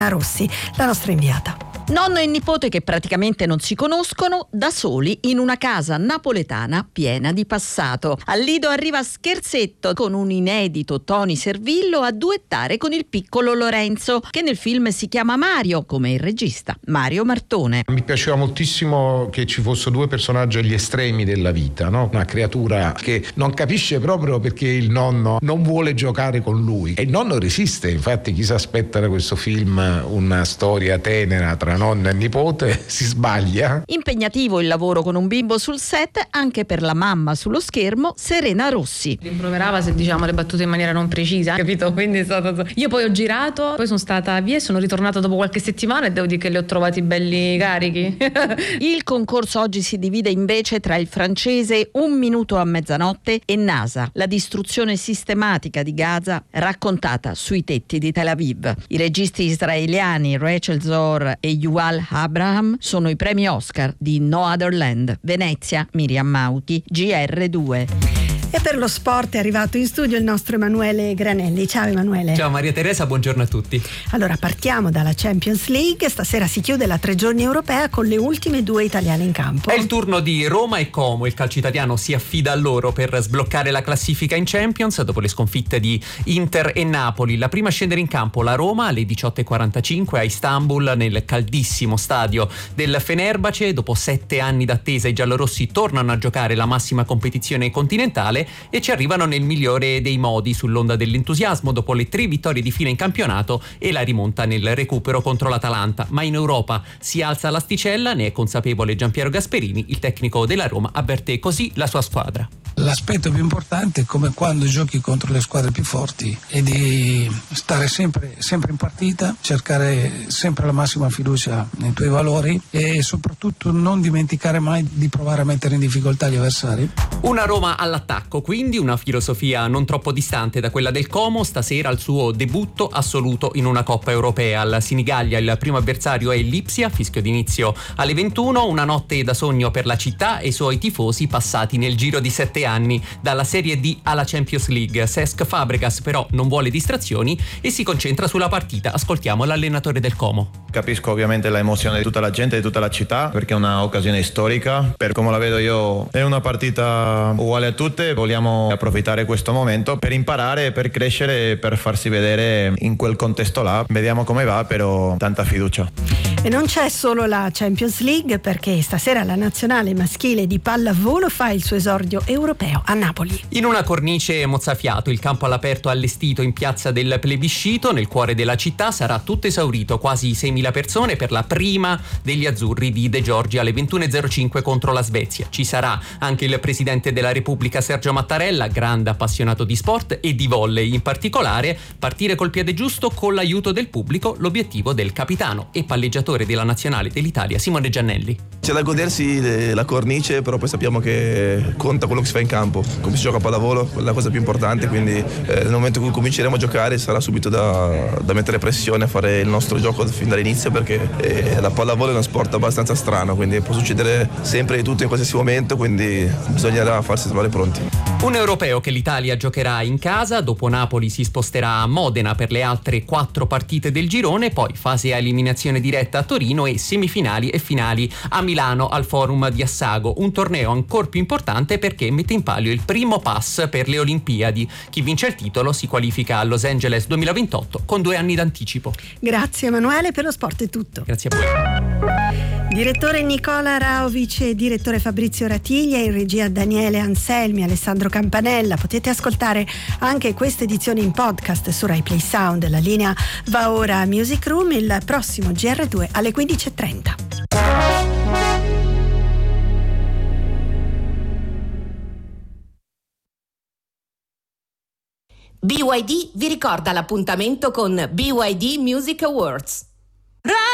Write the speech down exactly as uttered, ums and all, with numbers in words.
Rossi, la nostra inviata. Nonno e nipote che praticamente non si conoscono, da soli in una casa napoletana piena di passato. Al Lido arriva Scherzetto con un inedito Tony Servillo a duettare con il piccolo Lorenzo, che nel film si chiama Mario, come il regista Mario Martone. Mi piaceva moltissimo che ci fossero due personaggi agli estremi della vita, no? Una creatura che non capisce proprio perché il nonno non vuole giocare con lui e il nonno resiste. Infatti chi si aspetta da questo film una storia tenera tra nonna e nipote si sbaglia. Impegnativo il lavoro con un bimbo sul set, anche per la mamma sullo schermo, Serena Rossi. Rimproverava se diciamo le battute in maniera non precisa, capito? Quindi è stato... Io poi ho girato, poi sono stata via e sono ritornata dopo qualche settimana e devo dire che li ho trovati belli carichi. Il concorso oggi si divide invece tra il francese Un minuto a mezzanotte e NASA, la distruzione sistematica di Gaza raccontata sui tetti di Tel Aviv. I registi israeliani Rachel Zor e Yuval Abraham sono i premi Oscar di No Other Land. Venezia, Miriam Mauti, G R due. E per lo sport è arrivato in studio il nostro Emanuele Granelli. Ciao Emanuele. Ciao Maria Teresa, buongiorno a tutti. Allora partiamo dalla Champions League. Stasera si chiude la tre giorni europea con le ultime due italiane in campo. È il turno di Roma e Como. Il calcio italiano si affida a loro per sbloccare la classifica in Champions dopo le sconfitte di Inter e Napoli. La prima a scendere in campo la Roma alle diciotto e quarantacinque a Istanbul nel caldissimo stadio del Fenerbahce. Dopo sette anni d'attesa i giallorossi tornano a giocare la massima competizione continentale e ci arrivano nel migliore dei modi sull'onda dell'entusiasmo dopo le tre vittorie di fila in campionato e la rimonta nel recupero contro l'Atalanta. Ma in Europa si alza l'asticella, ne è consapevole Giampiero Gasperini, il tecnico della Roma avverte così la sua squadra. L'aspetto più importante è come quando giochi contro le squadre più forti è di stare sempre, sempre in partita, cercare sempre la massima fiducia nei tuoi valori e soprattutto non dimenticare mai di provare a mettere in difficoltà gli avversari. Una Roma all'attacco, quindi una filosofia non troppo distante da quella del Como, stasera al suo debutto assoluto in una Coppa Europea. Al Sinigallia il primo avversario è il Lipsia, fischio d'inizio alle ventuno, una notte da sogno per la città e i suoi tifosi passati nel giro di sette anni dalla Serie D alla Champions League. Cesc Fabregas però non vuole distrazioni e si concentra sulla partita. Ascoltiamo l'allenatore del Como. Capisco ovviamente la emozione di tutta la gente, di tutta la città, perché è un'occasione storica. Per come la vedo io è una partita uguale a tutte, vogliamo approfittare questo momento per imparare, per crescere, per farsi vedere in quel contesto là. Vediamo come va, però tanta fiducia. E non c'è solo la Champions League, perché stasera la nazionale maschile di pallavolo fa il suo esordio europeo a Napoli. In una cornice mozzafiato, il campo all'aperto allestito in piazza del Plebiscito, nel cuore della città, sarà tutto esaurito, quasi seimila persone per la prima degli azzurri di De Giorgi alle ventuno e zero cinque contro la Svezia. Ci sarà anche il presidente della Repubblica Sergio Mattarella, grande appassionato di sport e di volley in particolare. Partire col piede giusto con l'aiuto del pubblico, l'obiettivo del capitano e palleggiatore della nazionale dell'Italia Simone Giannelli. C'è da godersi la cornice, però poi sappiamo che conta quello che si fa in campo, come si gioca a pallavolo, quella è la cosa più importante, quindi eh, nel momento in cui cominceremo a giocare sarà subito da, da mettere pressione a fare il nostro gioco fin dall'inizio, perché eh, la pallavolo è uno sport abbastanza strano, quindi può succedere sempre di tutto in qualsiasi momento, quindi bisognerà farsi trovare pronti. Un europeo che l'Italia giocherà in casa, dopo Napoli si sposterà a Modena per le altre quattro partite del girone, poi fase a eliminazione diretta a Torino e semifinali e finali a Milano al Forum di Assago, un torneo ancora più importante perché mette in palio il primo pass per le Olimpiadi. Chi vince il titolo si qualifica a Los Angeles duemilaventotto con due anni d'anticipo. Grazie Emanuele, per lo sport è tutto. Grazie a voi. Direttore Nicola Raovic e direttore Fabrizio Ratiglia, in regia Daniele Anselmi, Alessandro Campanella. Potete ascoltare anche questa edizione in podcast su Rai Play Sound. La linea va ora a Music Room, il prossimo G R due alle quindici e trenta. B Y D vi ricorda l'appuntamento con B Y D Music Awards.